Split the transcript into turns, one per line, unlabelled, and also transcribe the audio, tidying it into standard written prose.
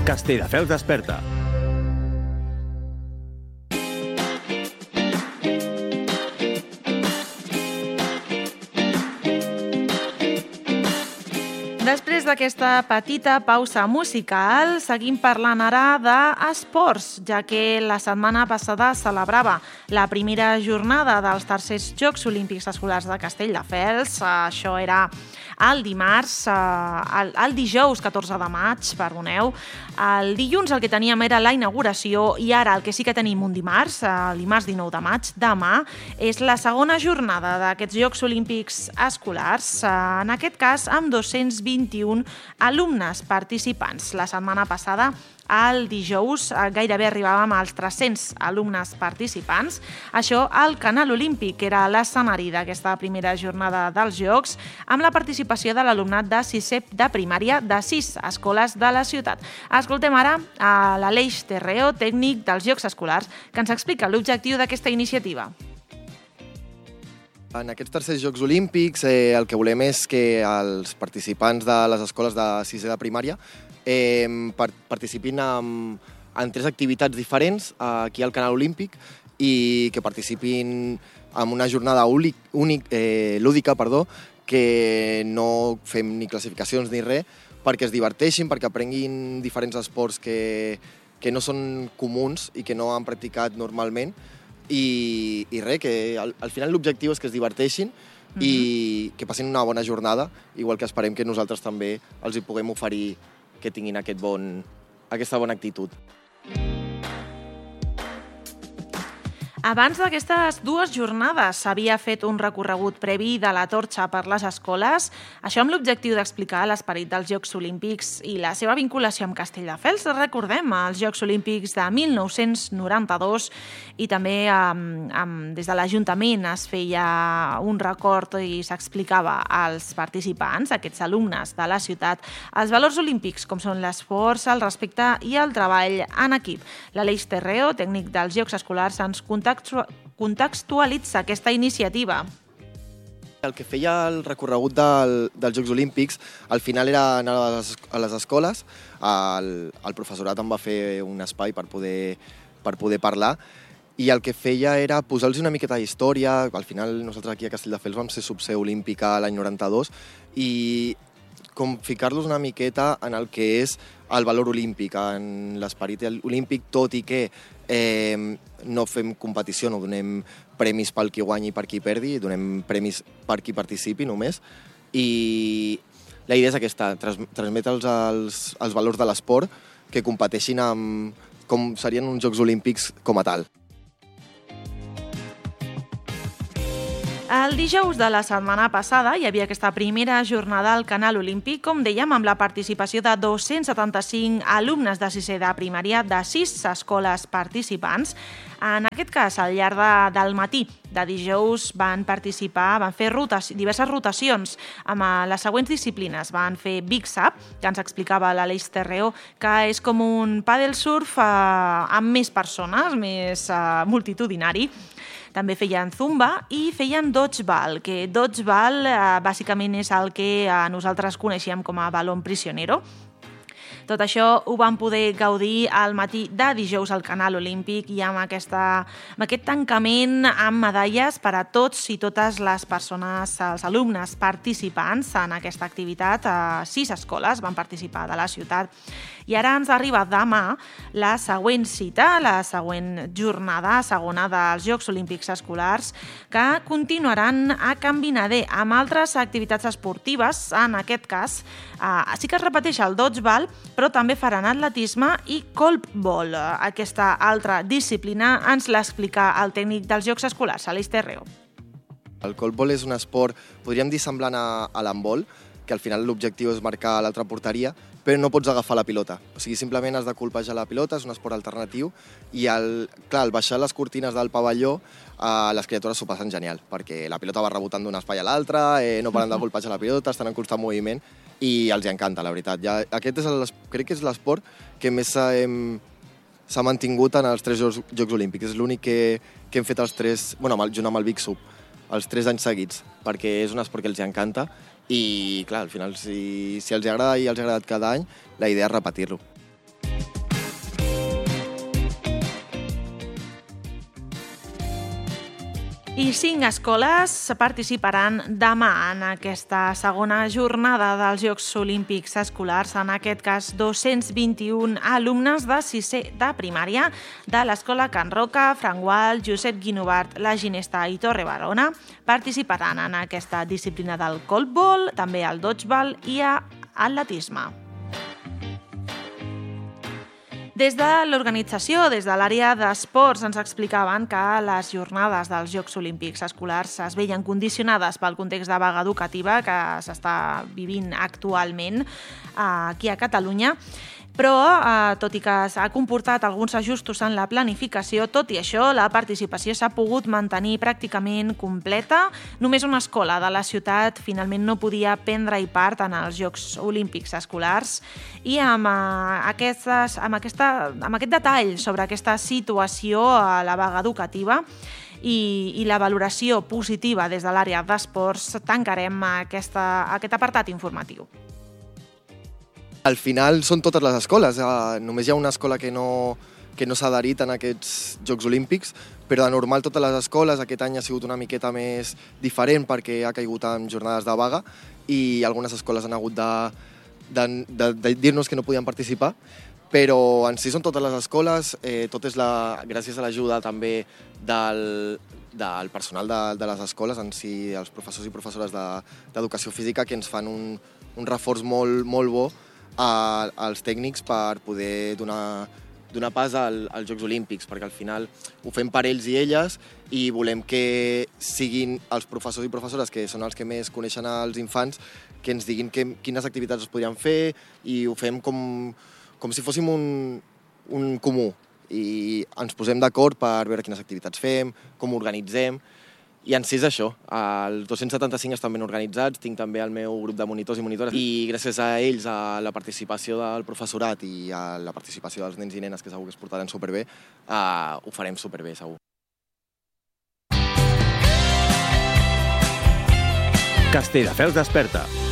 Castelldefels desperta.
Després d'aquesta petita pausa musical, seguim parlant ara d'esports, ja que la setmana passada celebrava la primera jornada dels tercers Jocs Olímpics Escolars de Castelldefels. Això era el dimarts, el dijous 14 de maig, perdoneu. El dilluns el que teníem era la inauguració i ara el que sí que tenim un dimarts, el dimarts 19 de maig, demà, és la segona jornada d'aquests Jocs Olímpics Escolars, en aquest cas amb 221 alumnes participants. La setmana passada, el dijous, gairebé arribàvem als 300 alumnes participants. Això al Canal Olímpic, que era l'escenari d'aquesta primera jornada dels Jocs, amb la participació de l'alumnat de sisè de primària de 6 escoles de la ciutat. Escoltem ara a l'Aleix Terreo, tècnic dels Jocs Escolars, que ens explica l'objectiu d'aquesta iniciativa.
En aquests tercers Jocs Olímpics el que volem és que els participants de les escoles de sisè de primària participin en 3 activitats diferents aquí al Canal Olímpic i que participin en una jornada lúdica, que no fem ni classificacions ni res, perquè es diverteixin, perquè aprenguin diferents esports que no són comuns i que no han practicat normalment. I res, que al final l'objectiu és que es diverteixin i que passin una bona jornada, igual que esperem que nosaltres també els hi puguem oferir que tinguin aquesta bona actitud.
Abans d'aquestes 2 jornades s'havia fet un recorregut previ de la torxa per les escoles, això amb l'objectiu d'explicar l'esperit dels Jocs Olímpics i la seva vinculació amb Castelldefels. Recordem els Jocs Olímpics de 1992 i també des de l'Ajuntament es feia un record i s'explicava als participants, aquests alumnes de la ciutat, els valors olímpics com són l'esforç, el respecte i el treball en equip. L'Aleix Terreo, tècnic dels Jocs Escolars, ens contextualitza aquesta iniciativa.
El que feia el recorregut dels Jocs Olímpics al final era anar a les escoles. El professorat em va fer un espai per poder parlar i el que feia era posar-los una miqueta d'història. Al final nosaltres aquí a Castelldefels vam ser subseu olímpica l'any 92 i com ficar-los una miqueta en el que és el valor olímpic, en l'esperit olímpic, tot i que no fem competició, no donem premis pel qui guanyi i per qui perdi, donem premis per qui participi només. I la idea és aquesta, transmetre'ls els valors de l'esport, que competeixin com serien uns Jocs Olímpics com a tal.
El dijous de la setmana passada hi havia aquesta primera jornada al Canal Olímpic, com dèiem, amb la participació de 275 alumnes de sisè de primària de 6 escoles participants. En aquest cas, al llarg del matí de dijous van participar, van fer diverses rotacions amb les següents disciplines. Van fer Big Sap, que ens explicava l'Aleix Terreo, que és com un paddle surf amb més persones, més multitudinari. També feien Zumba i feien Dodgeball, que Dodgeball bàsicament és el que nosaltres coneixíem com a balón prisionero. Tot això ho vam poder gaudir al matí de dijous al Canal Olímpic i amb aquest tancament amb medalles per a tots i totes les persones, els alumnes participants en aquesta activitat. 6 escoles van participar de la ciutat. I ara ens arriba demà la següent cita, la següent jornada, segona dels Jocs Olímpics Escolars, que continuaran a Can Vinader amb altres activitats esportives. En aquest cas, sí que es repeteix el dodgeball, però també faran atletisme i colpball. Aquesta altra disciplina ens l'explica el tècnic dels Jocs Escolars, Aleix Terreo.
El colpball és un esport, podríem dir semblant a l'handbol, que al final l'objectiu és marcar l'altra porteria, però no pots agafar la pilota. O sigui, simplement has de colpejar la pilota, és un esport alternatiu, i al baixar les cortines del pavelló, les criatures s'ho passen genial, perquè la pilota va rebotant d'un espai a l'altre, no paren de colpejar la pilota, estan en constant moviment, i els encanta, la veritat. Aquest crec que és l'esport que més s'ha mantingut en els 3 Jocs Olímpics. És l'únic que hem fet els 3, junt amb el Big Sub, els 3 anys seguits, perquè és un esport que els encanta, i clar, al final si els agrada i els ha agradat cada any, la idea és repetir-lo.
I 5 escoles participaran demà en aquesta segona jornada dels Jocs Olímpics Escolars. En aquest cas, 221 alumnes de 6è de primària de l'Escola Can Roca, Frangual, Josep Guinovart, La Ginesta i Torre Barona participaran en aquesta disciplina del coltbol, també al dodgeball i a atletisme. Des de l'organització, des de l'àrea d'esports, ens explicaven que les jornades dels Jocs Olímpics Escolars es veien condicionades pel context de vaga educativa que s'està vivint actualment aquí a Catalunya, però, tot i que s'ha comportat alguns ajustos en la planificació, tot i això, la participació s'ha pogut mantenir pràcticament completa. Només una escola de la ciutat finalment no podia prendre-hi part en els Jocs Olímpics Escolars i amb aquest detall sobre aquesta situació a la vaga educativa i la valoració positiva des de l'àrea d'esports, tancarem aquest apartat informatiu.
Al final són totes les escoles, només hi ha una escola que no s'ha adherit en aquests Jocs Olímpics, però de normal totes les escoles, aquest any ha sigut una miqueta més diferent perquè ha caigut en jornades de vaga i algunes escoles han hagut de dir-nos que no podien participar, però en si són totes les escoles, tot és gràcies a l'ajuda també del personal de les escoles, en si els professors i professores d'educació física que ens fan un reforç molt bo als tècnics per poder donar pas als Jocs Olímpics, perquè al final ho fem per ells i elles i volem que siguin els professors i professores, que són els que més coneixen els infants, que ens diguin quines activitats es podrien fer i ho fem com si fóssim un comú i ens posem d'acord per veure quines activitats fem, com ho organitzem. I en si és això, els 275 estan ben organitzats, tinc també el meu grup de monitors i monitores i gràcies a ells, a la participació del professorat i a la participació dels nens i nenes, que segur que es portaran superbé, ho farem superbé, segur.
Castelldefels desperta.